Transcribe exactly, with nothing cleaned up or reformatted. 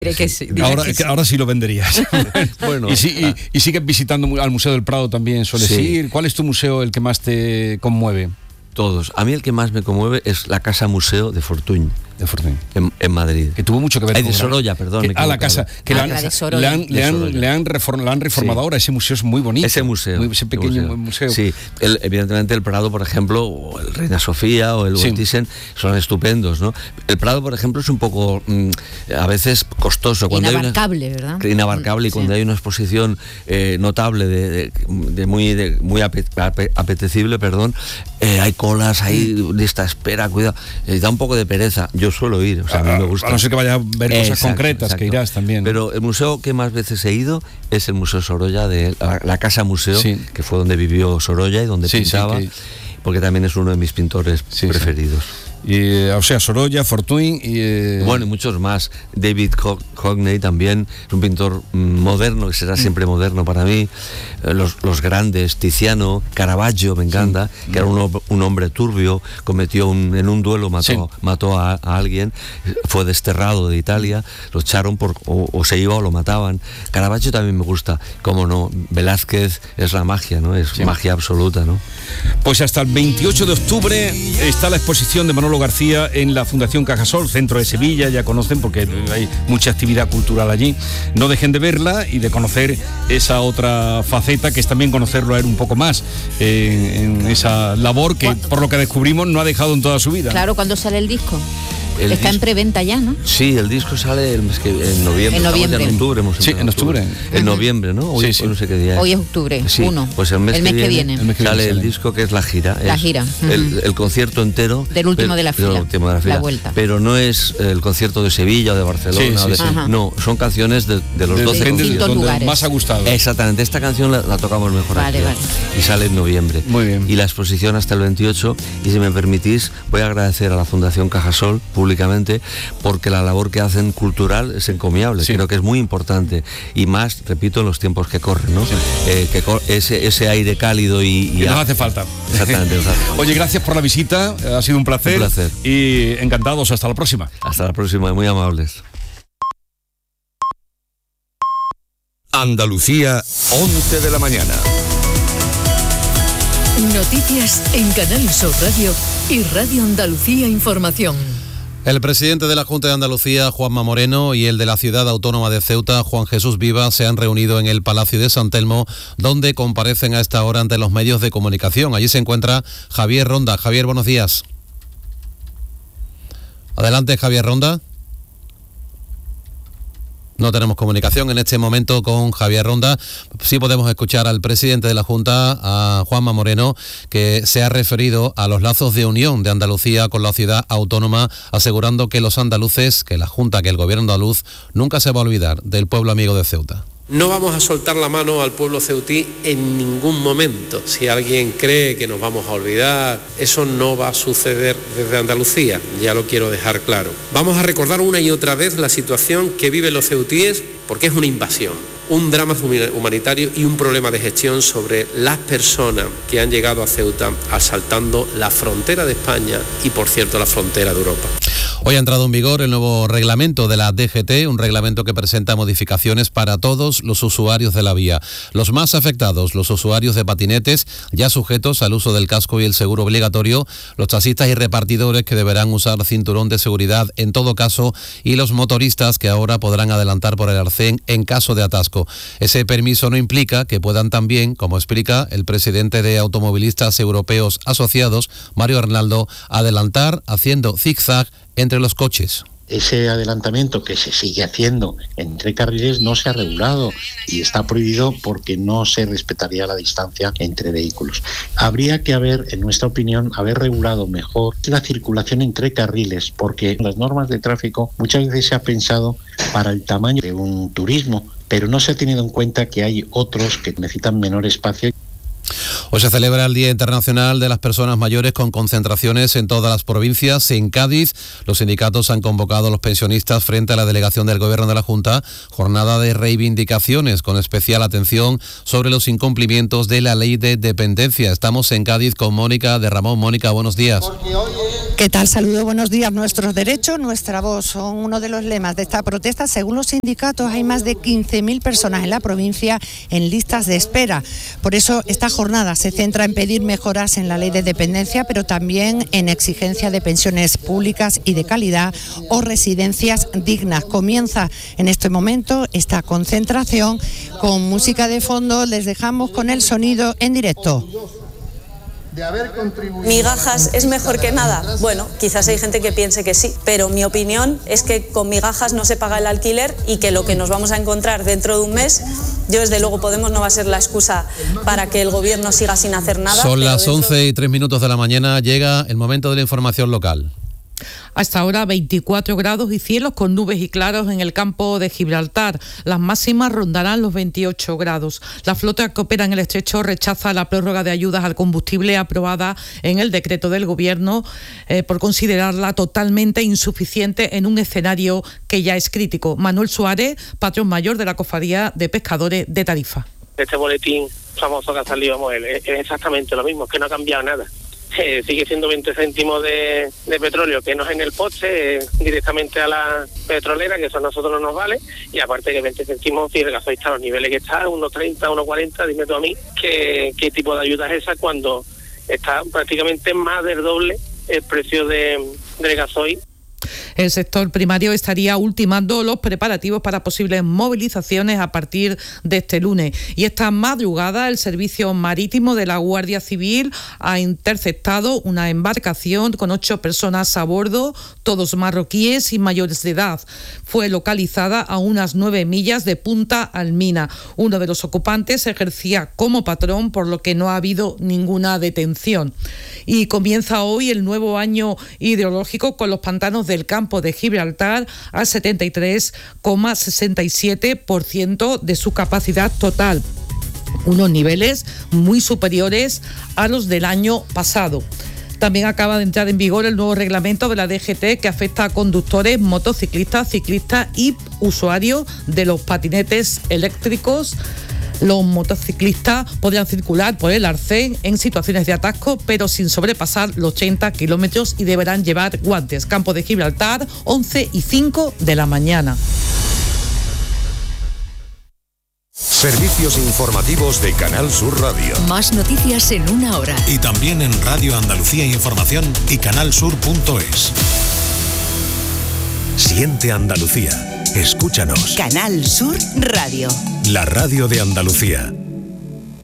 Que sí, ahora, que sí. ahora sí lo venderías. Bueno, y, si, y, y sigues visitando al Museo del Prado también, sueles sí. ir. ¿Cuál es tu museo el que más te conmueve? Todos. A mí el que más me conmueve es la Casa Museo de Fortuny. De Fortuny. En, en Madrid. Que tuvo mucho que ver Ay, con... de Sorolla, perdón. Que, ah, la casa. Que ah, la, la de le han, le han, le han, reform, la han reformado sí. ahora. Ese museo es muy bonito. Ese museo. Muy, ese pequeño museo. museo. Sí, el, evidentemente el Prado, por ejemplo, o el Reina Sofía o el sí. Thyssen son estupendos, ¿no? El Prado, por ejemplo, es un poco, mmm, a veces costoso. Cuando inabarcable, hay una, ¿verdad? Inabarcable, y cuando sí. hay una exposición eh, notable, de, de, de muy, de, muy apetecible, perdón, eh, hay colas, hay lista de espera, cuidado, eh, da un poco de pereza. Yo suelo ir, o sea, a mí me gusta. A no ser que vaya a ver cosas exacto, concretas, exacto. que irás también. Pero el museo que más veces he ido es el Museo Sorolla, de la, la Casa Museo, sí. que fue donde vivió Sorolla y donde sí, pintaba, sí, que... porque también es uno de mis pintores sí, preferidos. Sí. Y, o sea, Sorolla, Fortuny y... Eh... Bueno, y muchos más. David Hockney también, es un pintor moderno, que será siempre moderno para mí. Los, los grandes, Tiziano, Caravaggio, me encanta, sí. que era un, un hombre turbio, cometió un, en un duelo, mató, sí. mató a, a alguien, fue desterrado de Italia, lo echaron por, o, o se iba o lo mataban. Caravaggio también me gusta, cómo no, Velázquez es la magia, ¿no? Es sí. magia absoluta, ¿no? Pues hasta el veintiocho de octubre está la exposición de Manolo García en la Fundación Cajasol, centro de Sevilla, ya conocen porque hay mucha actividad cultural allí. No dejen de verla y de conocer esa otra faceta, que es también conocerlo a él un poco más, eh, en esa labor que, por lo que descubrimos, no ha dejado en toda su vida. Claro, ¿cuándo sale el disco? El Está disco, en preventa ya, ¿no? Sí, el disco sale el mes que, en noviembre. En noviembre. En octubre. Hemos sí, en octubre. octubre. En noviembre, ¿no? Hoy, sí, sí. hoy no sé qué día es. Hoy es octubre, sí, uno. Pues el mes, el mes que, que viene, viene, el mes que sale viene, el sale. disco, que es la gira. La es gira. Uh-huh. el, el concierto entero. Del último pero, de la fila. Del último de la fila. La vuelta. Pero no es el concierto de Sevilla o de Barcelona. Sí, sí, o de, sí. No, son canciones de, de los de, doce de, conciertos. donde lugares. más ha gustado. Exactamente, esta canción la, la tocamos mejor vale, aquí. Vale. Y sale en noviembre. Muy bien. Y la exposición hasta el veintiocho. Y si me permitís, voy a agradecer a la Fundación Cajasol públicamente, porque la labor que hacen cultural es encomiable, sí. creo que es muy importante, y más, repito, en los tiempos que corren, ¿no? Sí. Eh, que cor- ese, ese aire cálido y... y nos hace falta. Exactamente. Oye, gracias por la visita, ha sido un placer, un placer. Y encantados, hasta la próxima. Hasta la próxima, muy amables. Andalucía, once de la mañana. Noticias en Canal Sur Radio y Radio Andalucía Información. El presidente de la Junta de Andalucía, Juanma Moreno, y el de la Ciudad Autónoma de Ceuta, Juan Jesús Viva, se han reunido en el Palacio de San Telmo, donde comparecen a esta hora ante los medios de comunicación. Allí se encuentra Javier Ronda. Javier, buenos días. Adelante, Javier Ronda. No tenemos comunicación en este momento con Javier Ronda. Sí podemos escuchar al presidente de la Junta, a Juanma Moreno, que se ha referido a los lazos de unión de Andalucía con la ciudad autónoma, asegurando que los andaluces, que la Junta, que el gobierno andaluz, nunca se va a olvidar del pueblo amigo de Ceuta. No vamos a soltar la mano al pueblo ceutí en ningún momento. Si alguien cree que nos vamos a olvidar, eso no va a suceder desde Andalucía, ya lo quiero dejar claro. Vamos a recordar una y otra vez la situación que viven los ceutíes, porque es una invasión, un drama humanitario y un problema de gestión sobre las personas que han llegado a Ceuta asaltando la frontera de España y, por cierto, la frontera de Europa. Hoy ha entrado en vigor el nuevo reglamento de la D G T, un reglamento que presenta modificaciones para todos los usuarios de la vía. Los más afectados, los usuarios de patinetes, ya sujetos al uso del casco y el seguro obligatorio, los taxistas y repartidores, que deberán usar cinturón de seguridad en todo caso, y los motoristas, que ahora podrán adelantar por el arcén en caso de atasco. Ese permiso no implica que puedan también, como explica el presidente de Automovilistas Europeos Asociados, Mario Arnaldo, adelantar haciendo zigzag entre los coches. Ese adelantamiento que se sigue haciendo entre carriles no se ha regulado y está prohibido porque no se respetaría la distancia entre vehículos. Habría que haber, en nuestra opinión, haber regulado mejor la circulación entre carriles, porque en las normas de tráfico muchas veces se ha pensado para el tamaño de un turismo, pero no se ha tenido en cuenta que hay otros que necesitan menor espacio. Hoy se celebra el Día Internacional de las Personas Mayores, con concentraciones en todas las provincias. En Cádiz, los sindicatos han convocado a los pensionistas frente a la delegación del Gobierno de la Junta, jornada de reivindicaciones con especial atención sobre los incumplimientos de la ley de dependencia. Estamos en Cádiz con Mónica de Ramón. Mónica, buenos días. Porque hoy es ¿Qué tal? Saludos, buenos días. Nuestros derechos, nuestra voz son uno de los lemas de esta protesta. Según los sindicatos, hay más de quince mil personas en la provincia en listas de espera. Por eso esta jornada se centra en pedir mejoras en la ley de dependencia, pero también en exigencia de pensiones públicas y de calidad o residencias dignas. Comienza en este momento esta concentración con música de fondo. Les dejamos con el sonido en directo. De haber contribuido... ¿Migajas es mejor que nada? Bueno, quizás hay gente que piense que sí, pero mi opinión es que con migajas no se paga el alquiler y que lo que nos vamos a encontrar dentro de un mes, yo desde luego Podemos no va a ser la excusa para que el gobierno siga sin hacer nada. Son las once y tres minutos de la mañana, llega el momento de la información local. Hasta ahora veinticuatro grados y cielos con nubes y claros en el campo de Gibraltar. Las máximas rondarán los veintiocho grados. La flota que opera en el estrecho rechaza la prórroga de ayudas al combustible aprobada en el decreto del Gobierno eh, por considerarla totalmente insuficiente en un escenario que ya es crítico. Manuel Suárez, patrón mayor de la Cofradía de Pescadores de Tarifa. Este boletín famoso que ha salido, vamos, es exactamente lo mismo, es que no ha cambiado nada. Eh, sigue siendo veinte céntimos de, de petróleo que no es en el poste, eh, directamente a la petrolera, que eso a nosotros no nos vale, y aparte que veinte céntimos, si el gasoil está a los niveles que está, uno treinta, uno cuarenta, dime tú a mí, ¿qué, qué tipo de ayuda es esa cuando está prácticamente más del doble el precio de, del gasoil? El sector primario estaría ultimando los preparativos para posibles movilizaciones a partir de este lunes. Y esta madrugada el Servicio Marítimo de la Guardia Civil ha interceptado una embarcación con ocho personas a bordo, todos marroquíes y mayores de edad. Fue localizada a unas nueve millas de Punta Almina. Uno de los ocupantes ejercía como patrón, por lo que no ha habido ninguna detención. Y comienza hoy el nuevo año hidrológico con los pantanos del campo de Gibraltar al setenta y tres coma sesenta y siete por ciento de su capacidad total, unos niveles muy superiores a los del año pasado. También acaba de entrar en vigor el nuevo reglamento de la D G T que afecta a conductores, motociclistas, ciclistas y usuarios de los patinetes eléctricos. Los motociclistas podrán circular por el arcén en situaciones de atasco, pero sin sobrepasar los ochenta kilómetros y deberán llevar guantes. Campo de Gibraltar, once y cinco de la mañana. Servicios informativos de Canal Sur Radio. Más noticias en una hora. Y también en Radio Andalucía Información y canal sur punto es. Siente Andalucía. Escúchanos. Canal Sur Radio. La radio de Andalucía.